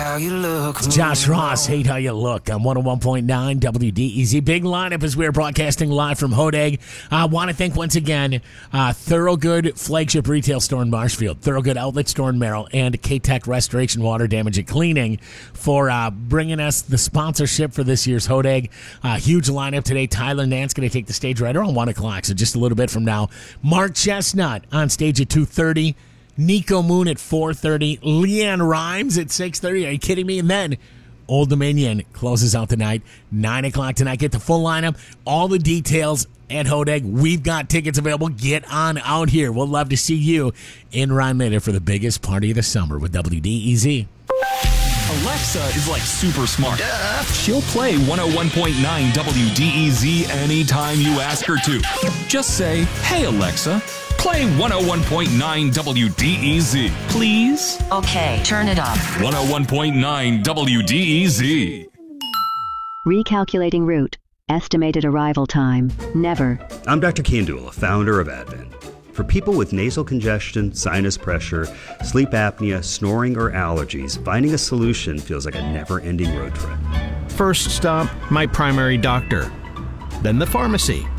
how you look. It's Josh Ross, Hate How You Look on 101.9 WDEZ. Big lineup as we're broadcasting live from Hodag. I want to thank once again Thorogood Flagship Retail Store in Marshfield, Thorogood Outlet Store in Merrill, and K-Tech Restoration Water Damage and Cleaning for bringing us the sponsorship for this year's Hodag. Huge lineup today. Tyler Nance going to take the stage right around 1 o'clock, so just a little bit from now. Mark Chestnut on stage at 2:30. Nico Moon at 4:30. Leanne Rhymes at 6:30. Are you kidding me? And then Old Dominion closes out the night. 9 o'clock tonight. Get the full lineup. All the details at Hodag. We've got tickets available. Get on out here. We'll love to see you in Rhine later for the biggest party of the summer with WDEZ. Alexa is like super smart. She'll play 101.9 WDEZ anytime you ask her to. Just say, "Hey Alexa, play 101.9 WDEZ, please." Okay, turn it up. 101.9 WDEZ. Recalculating route. Estimated arrival time. Never. I'm Dr. Kandula, founder of Advent. For people with nasal congestion, sinus pressure, sleep apnea, snoring, or allergies, finding a solution feels like a never-ending road trip. First stop, my primary doctor. Then the pharmacy.